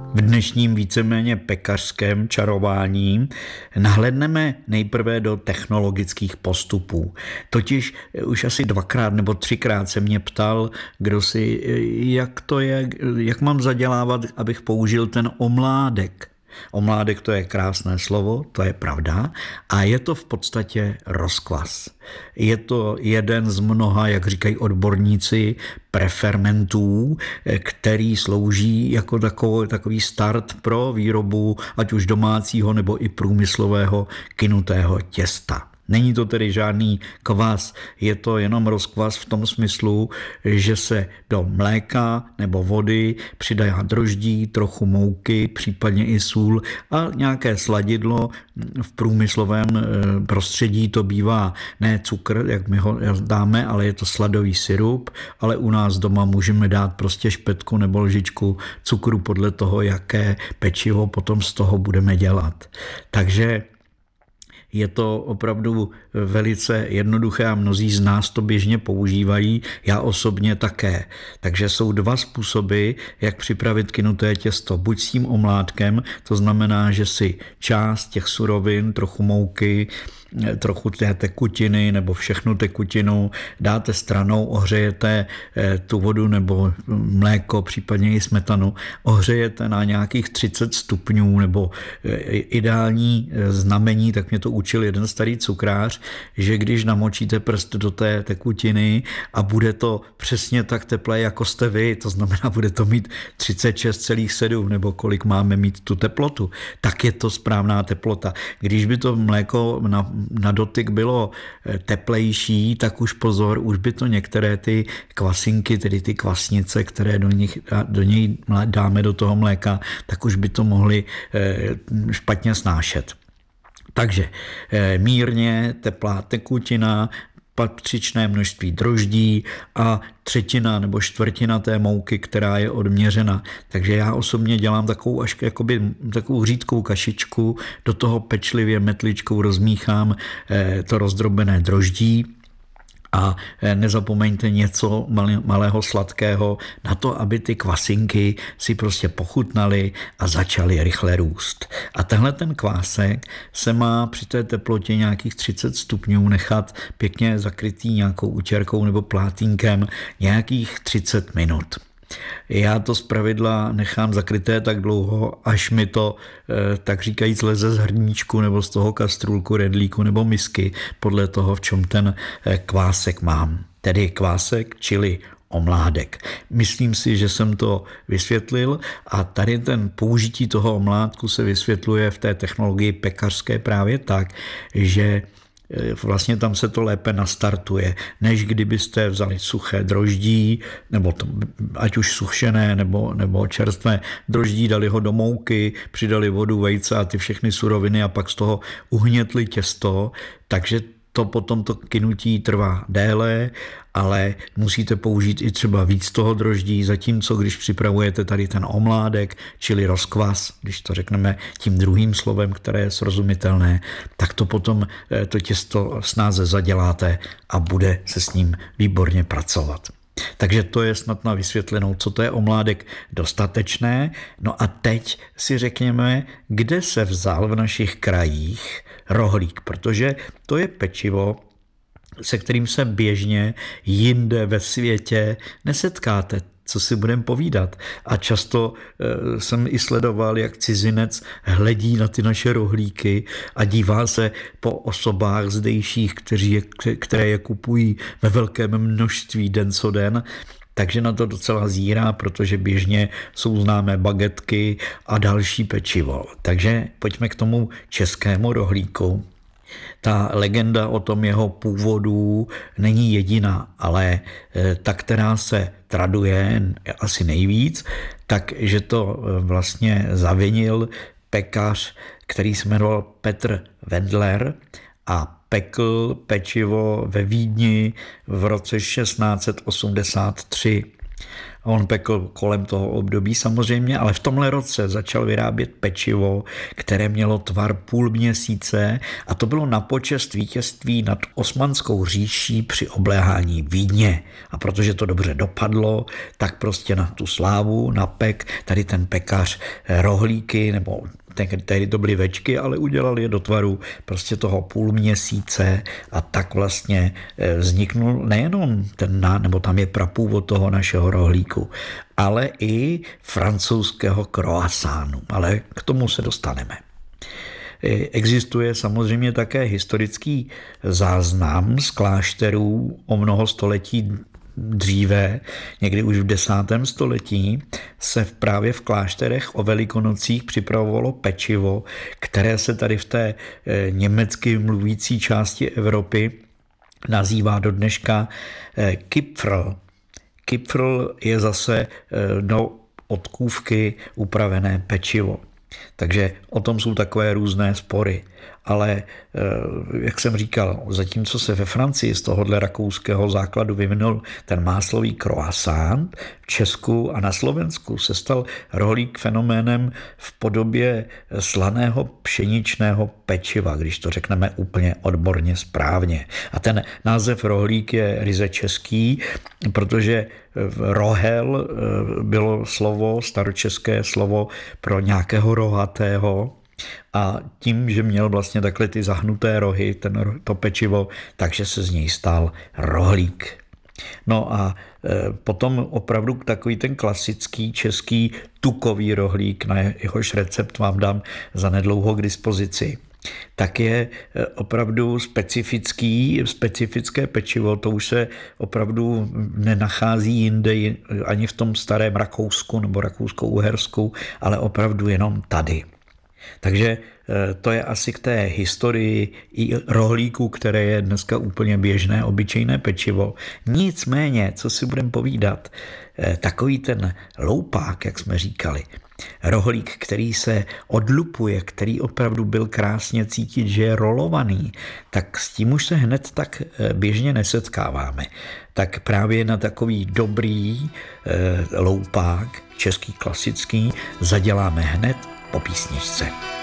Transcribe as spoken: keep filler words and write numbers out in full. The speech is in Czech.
V dnešním víceméně pekařském čarování nahlédneme nejprve do technologických postupů. Totiž už asi dvakrát nebo třikrát se mě ptal, kdo si, jak to je, jak mám zadělávat, abych použil ten omládek. Omládek, to je krásné slovo, to je pravda, a je to v podstatě rozkvas. Je to jeden z mnoha, jak říkají odborníci, prefermentů, který slouží jako takový, takový start pro výrobu ať už domácího nebo i průmyslového kynutého těsta. Není to tedy žádný kvas, je to jenom rozkvas v tom smyslu, že se do mléka nebo vody přidá droždí, trochu mouky, případně i sůl a nějaké sladidlo. V průmyslovém prostředí to bývá ne cukr, jak my ho dáme, ale je to sladový sirup, ale u nás doma můžeme dát prostě špetku nebo lžičku cukru podle toho, jaké pečivo potom z toho budeme dělat. Takže je to opravdu velice jednoduché a mnozí z nás to běžně používají, já osobně také. Takže jsou dva způsoby, jak připravit kynuté těsto. Buď s tím omládkem, to znamená, že si část těch surovin, trochu mouky, trochu té tekutiny nebo všechnu tekutinu dáte stranou, ohřejete tu vodu nebo mléko, případně i smetanu, ohřejete na nějakých třicet stupňů nebo ideální znamení, tak mě to učil jeden starý cukrář, že když namočíte prst do té tekutiny a bude to přesně tak teplé, jako jste vy, to znamená, bude to mít třicet šest celá sedm nebo kolik máme mít tu teplotu, tak je to správná teplota. Když by to mléko na na dotyk bylo teplejší, tak už pozor, už by to některé ty kvasinky, tedy ty kvasnice, které do, nich, do něj dáme do toho mléka, tak už by to mohly špatně snášet. Takže mírně teplá tekutina, patřičné množství droždí a třetina nebo čtvrtina té mouky, která je odměřena. Takže já osobně dělám takovou až jakoby takovou řídkou kašičku, do toho pečlivě metličkou rozmíchám to rozdrobené droždí. A nezapomeňte něco malého sladkého na to, aby ty kvasinky si prostě pochutnaly a začaly rychle růst. A tenhle ten kvásek se má při té teplotě nějakých třicet stupňů nechat pěkně zakrytý nějakou utěrkou nebo plátínkem nějakých třicet minut. Já to zpravidla nechám zakryté tak dlouho, až mi to, tak říkajíc, leze z hrníčku nebo z toho kastrůlku, redlíku nebo misky, podle toho, v čem ten kvásek mám. Tedy kvásek, čili omládek. Myslím si, že jsem to vysvětlil a tady ten použití toho omládku se vysvětluje v té technologii pekařské právě tak, že vlastně tam se to lépe nastartuje, než kdybyste vzali suché droždí, nebo to, ať už sušené, nebo, nebo čerstvé droždí, dali ho do mouky, přidali vodu, vejce a ty všechny suroviny a pak z toho uhnětli těsto, takže to potom to kynutí trvá déle, ale musíte použít i třeba víc toho droždí, zatímco když připravujete tady ten omládek, čili rozkvas, když to řekneme tím druhým slovem, které je srozumitelné, tak to potom to těsto snáze zaděláte a bude se s ním výborně pracovat. Takže to je snad na vysvětlenou, co to je omládek dostatečné. No a teď si řekněme, kde se vzal v našich krajích rohlík, protože to je pečivo, se kterým se běžně jinde ve světě nesetkáte, co si budeme povídat. A často e, jsem i sledoval, jak cizinec hledí na ty naše rohlíky a dívá se po osobách zdejších, kteří je, které je kupují ve velkém množství den co den. Takže na to docela zírá, protože běžně jsou známé bagetky a další pečivo. Takže pojďme k tomu českému rohlíku. Ta legenda o tom jeho původu není jediná, ale ta, která se traduje asi nejvíc, takže to vlastně zavinil pekař, který se jmenoval Petr Wendler a pekl pečivo ve Vídni v roce šestnáct set osmdesát tři. On pekl kolem toho období samozřejmě, ale v tomhle roce začal vyrábět pečivo, které mělo tvar půl měsíce a to bylo na počest vítězství nad Osmanskou říší při obléhání Vídně. A protože to dobře dopadlo, tak prostě na tu slávu napek tady ten pekař rohlíky, nebo tehdy to byly večky, ale udělal je do tvaru prostě toho půl měsíce a tak vlastně vzniknul nejenom ten, nebo tam je prapůvod toho našeho rohlíku, ale i francouzského croissantu, ale k tomu se dostaneme. Existuje samozřejmě také historický záznam z klášterů o mnoho století dříve, někdy už v desátém století, se právě v klášterech o Velikonocích připravovalo pečivo, které se tady v té německy mluvící části Evropy nazývá do dneška Kipfrl. Kipfrl je zase do odkůvky upravené pečivo. Takže o tom jsou takové různé spory. Ale, jak jsem říkal, zatímco se ve Francii z tohohle rakouského základu vyvinul ten máslový croissant, v Česku a na Slovensku se stal rohlík fenoménem v podobě slaného pšeničného pečiva, když to řekneme úplně odborně správně. A ten název rohlík je ryze český, protože rohel bylo slovo, staročeské slovo pro nějakého rohatého, a tím, že měl vlastně takhle ty zahnuté rohy, ten, to pečivo, takže se z něj stal rohlík. No a e, potom opravdu takový ten klasický český tukový rohlík, na jehož recept vám dám zanedlouho k dispozici, tak je opravdu specifický, specifické pečivo, to už se opravdu nenachází jinde, ani v tom starém Rakousku nebo Rakousko-Uhersku, ale opravdu jenom tady. Takže to je asi k té historii i rohlíku, které je dneska úplně běžné, obyčejné pečivo. Nicméně, co si budeme povídat, takový ten loupák, jak jsme říkali, rohlík, který se odlupuje, který opravdu byl krásně cítit, že je rolovaný, tak s tím už se hned tak běžně nesetkáváme. Tak právě na takový dobrý loupák, český klasický, zaděláme hned po písničce.